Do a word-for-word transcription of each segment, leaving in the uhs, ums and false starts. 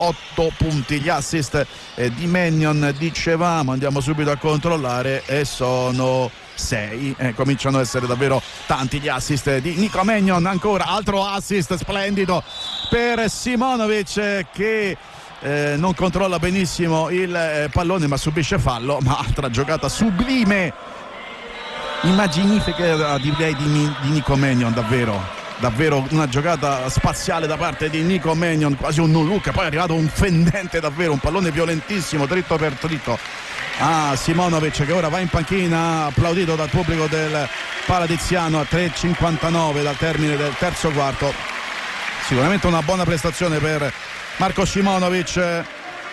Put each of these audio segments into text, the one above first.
otto punti. Gli assist eh, di Mannion, dicevamo, andiamo subito a controllare, e sono sei. Eh, cominciano ad essere davvero tanti gli assist di Nico Mannion. Ancora altro assist splendido per Simonovic, che eh, non controlla benissimo il eh, pallone ma subisce fallo. Ma altra giocata sublime, immaginifica, direi, di, di Nico Mannion, davvero davvero una giocata spaziale da parte di Nico Mannion, quasi un no look, poi è arrivato un fendente, davvero un pallone violentissimo, dritto per dritto a Simonovic, che ora va in panchina, applaudito dal pubblico del Paladiziano a tre e cinquantanove dal termine del terzo quarto. Sicuramente una buona prestazione per Marko Simonovic,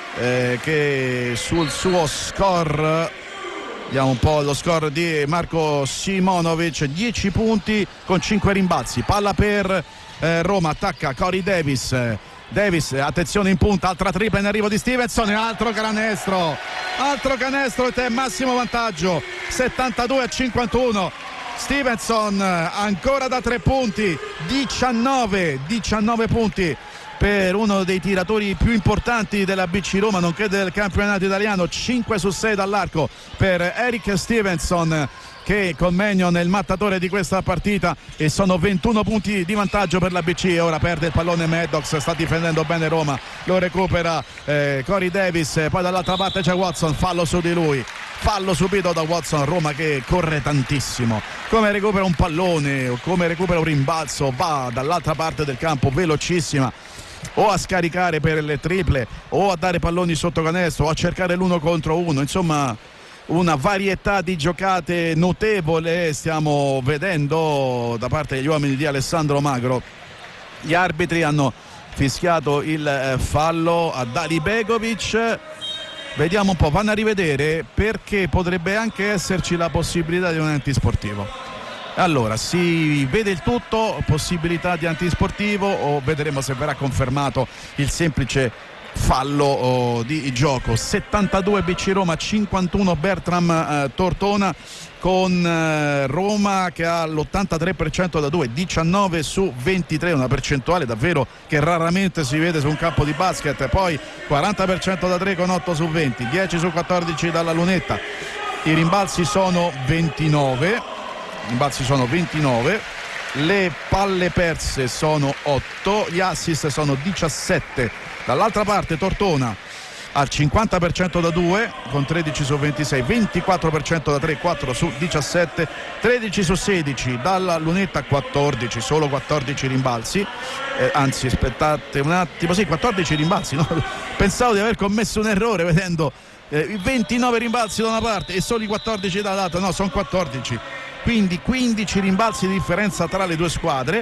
eh, che sul suo score, vediamo un po' lo score di Marko Simonovic, dieci punti con cinque rimbalzi. Palla per eh, Roma, attacca Corey Davis. Davis, attenzione in punta, altra tripla in arrivo di Stevenson, altro canestro, altro canestro e te massimo vantaggio, settantadue a cinquantuno. Stevenson ancora da tre punti, diciannove punti per uno dei tiratori più importanti della B C Roma, nonché del campionato italiano. Cinque su sei dall'arco per Eric Stevenson, che con Mannion è il mattatore di questa partita, e sono ventuno punti di vantaggio per la B C. Ora perde il pallone Maddox, sta difendendo bene Roma, lo recupera eh, Corey Davis, poi dall'altra parte c'è Watson, fallo su di lui, fallo subito da Watson. Roma che corre tantissimo, come recupera un pallone o come recupera un rimbalzo va dall'altra parte del campo velocissima, o a scaricare per le triple o a dare palloni sotto canestro o a cercare l'uno contro uno. Insomma, una varietà di giocate notevole stiamo vedendo da parte degli uomini di Alessandro Magro. Gli arbitri hanno fischiato il fallo a Dali Begovic. Vediamo un po', vanno a rivedere, perché potrebbe anche esserci la possibilità di un antisportivo. Allora, si vede il tutto, possibilità di antisportivo, o vedremo se verrà confermato il semplice fallo oh, di gioco. settantadue B C Roma, cinquantuno Bertram eh, Tortona, con eh, Roma che ha l'ottantatré per cento da due, diciannove su ventitré, una percentuale davvero che raramente si vede su un campo di basket. Poi quaranta per cento da tre con otto su venti, dieci su quattordici dalla lunetta. I rimbalzi sono ventinove. rimbalzi sono ventinove, le palle perse sono otto, gli assist sono diciassette. Dall'altra parte Tortona al cinquanta per cento da due con tredici su ventisei, ventiquattro per cento da tre, quattro su diciassette, tredici su sedici dalla lunetta, quattordici, solo quattordici rimbalzi, eh, anzi aspettate un attimo, sì, quattordici rimbalzi, no? Pensavo di aver commesso un errore vedendo eh, ventinove rimbalzi da una parte e solo i quattordici dall'altra, no, sono quattordici. Quindi quindici rimbalzi di differenza tra le due squadre,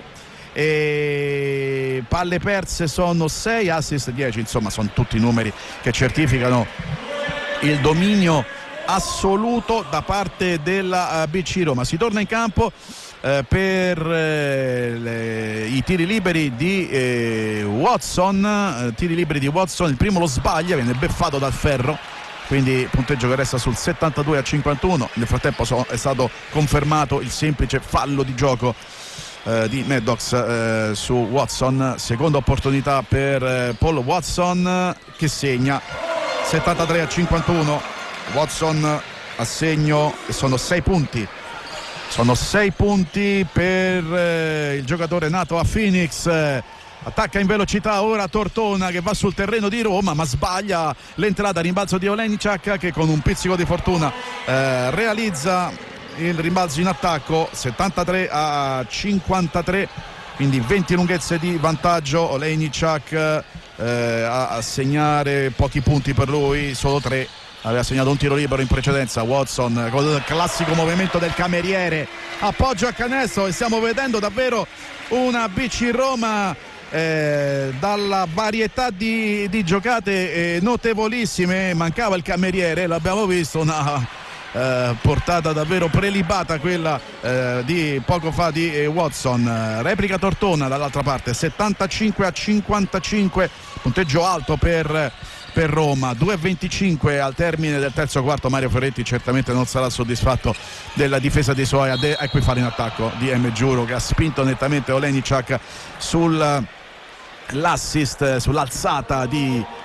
e palle perse sono sei, assist dieci. Insomma, sono tutti numeri che certificano il dominio assoluto da parte della B C Roma. Si torna in campo eh, per eh, le, i tiri liberi di eh, Watson, eh, tiri liberi di Watson. Il primo lo sbaglia, viene beffato dal ferro, quindi punteggio che resta sul settantadue a cinquantuno. Nel frattempo so, è stato confermato il semplice fallo di gioco eh, di Maddox eh, su Watson. Seconda opportunità per eh, Paul Watson, che segna settantatré a cinquantuno. Watson a segno, e sono sei punti. Sono sei punti per eh, il giocatore nato a Phoenix. Attacca in velocità ora Tortona, che va sul terreno di Roma ma sbaglia l'entrata, rimbalzo di Olejničak, che con un pizzico di fortuna eh, realizza il rimbalzo in attacco. Settantatré a cinquantatré, quindi venti lunghezze di vantaggio. Olejničak eh, a, a segnare pochi punti per lui, solo tre. Aveva segnato un tiro libero in precedenza. Watson con il classico movimento del cameriere, appoggio a canestro, e stiamo vedendo davvero una B C Roma Eh, dalla varietà di, di giocate eh, notevolissime. Mancava il cameriere, l'abbiamo visto, una eh, portata davvero prelibata quella eh, di poco fa di eh, Watson. Replica Tortona dall'altra parte, settantacinque a cinquantacinque, punteggio alto per, per Roma. Due e venticinque al termine del terzo quarto. Mario Ferretti certamente non sarà soddisfatto della difesa dei suoi. Ecco il fallo in attacco di M. Giuro, che ha spinto nettamente Olejničak sul l'assist sull'alzata di